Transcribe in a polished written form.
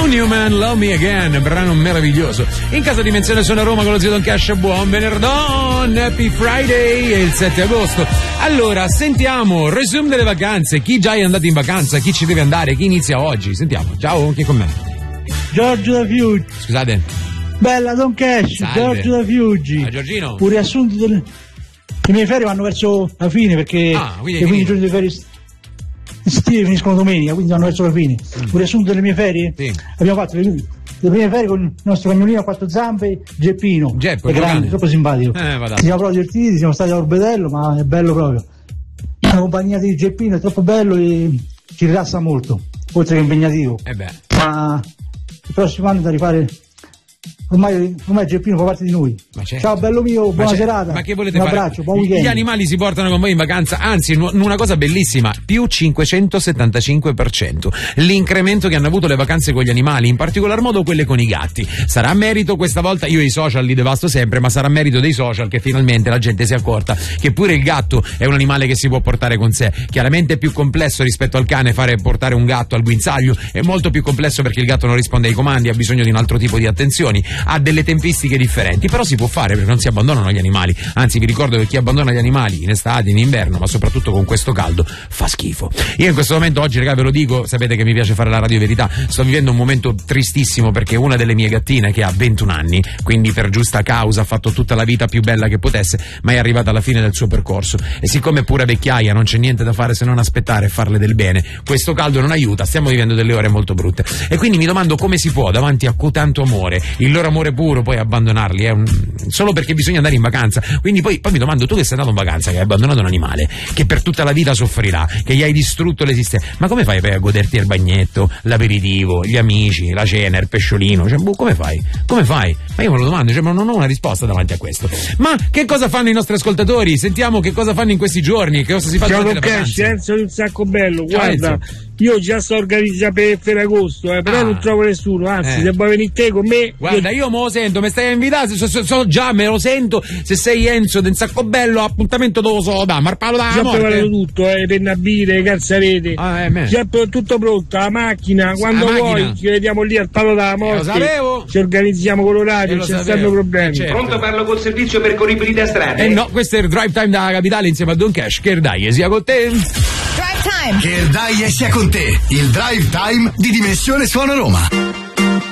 Newman, Love Me Again, brano meraviglioso. In casa Dimensione Suona Roma con lo zio Don Cash, buon venerdì, Happy Friday, è il 7 agosto. Allora, sentiamo, resume delle vacanze, chi già è andato in vacanza, chi ci deve andare, chi inizia oggi, sentiamo. Ciao, chi è con me? Giorgio da Fiuggi. Scusate. Bella Don Cash, Salve. Giorgio da Fiuggi. Giorgino. Un riassunto delle... Le mie ferie vanno verso la fine perché quindi le 15 giorni di ferie estive finiscono domenica, quindi vanno verso la fine. Un riassunto delle mie ferie? Sì. Abbiamo fatto le prime ferie con il nostro cagnolino a quattro zampe, Geppino. Geppo, è grande, troppo simpatico. Siamo proprio divertiti, siamo stati a Orbetello, ma è bello proprio. La compagnia di Geppino è troppo bello e ci rilassa molto, oltre che impegnativo. Ma il prossimo anno da rifare. Ormai Geppino fa parte di noi. Ciao bello mio, buona serata. Ma che volete un fare? abbraccio, buon weekend. Gli animali si portano con voi in vacanza, anzi una cosa bellissima, più 575%. L'incremento che hanno avuto le vacanze con gli animali, in particolar modo quelle con i gatti. Sarà merito questa volta, io i social li devasto sempre, ma sarà merito dei social che finalmente la gente si è accorta che pure il gatto è un animale che si può portare con sé. Chiaramente è più complesso rispetto al cane portare un gatto al guinzaglio, è molto più complesso perché il gatto non risponde ai comandi, ha bisogno di un altro tipo di attenzioni, ha delle tempistiche differenti, però si può fare perché non si abbandonano gli animali. Anzi, vi ricordo che chi abbandona gli animali in estate, in inverno, ma soprattutto con questo caldo, fa schifo. Io in questo momento oggi, ragazzi, ve lo dico, sapete che mi piace fare la radio verità, sto vivendo un momento tristissimo perché una delle mie gattine, che ha 21 anni, quindi per giusta causa ha fatto tutta la vita più bella che potesse, ma è arrivata alla fine del suo percorso e siccome è pura vecchiaia, non c'è niente da fare se non aspettare e farle del bene, questo caldo non aiuta, stiamo vivendo delle ore molto brutte e quindi mi domando come si può davanti a tanto amore, il loro amore puro, poi abbandonarli solo perché bisogna andare in vacanza. Quindi poi mi domando, tu che sei andato in vacanza, che hai abbandonato un animale che per tutta la vita soffrirà, che gli hai distrutto l'esistenza, ma come fai poi a goderti il bagnetto, l'aperitivo, gli amici, la cena, il pesciolino? Come fai? Ma io me lo domando, ma non ho una risposta davanti a questo. Ma che cosa fanno i nostri ascoltatori? Sentiamo che cosa fanno in questi giorni, che cosa si fa durante le vacanze. Enzo di un sacco bello, Ciao, guarda, Enzo. io già sto organizzando per Ferragosto, però non trovo nessuno, anzi se vuoi venire te con me. Guarda, io me lo sento, mi stai invitando, so già, me lo sento, se sei Enzo del Sacco Bello, appuntamento dove so da Marpalo da già morte. preparato tutto, pennabile, le calzarete, già tutto pronto, la macchina, quando vuoi ci vediamo lì al Palo della Morte, lo sapevo. Ci organizziamo con l'orario, non ci stanno problemi. Certo. Pronto, parlo col servizio percorribili da strada. No, questo è il Drive Time da Capitale insieme a Don Cash, che dai, sia con te. Drive Time! Che dai sia con te, il Drive Time di Dimensione Suona Roma.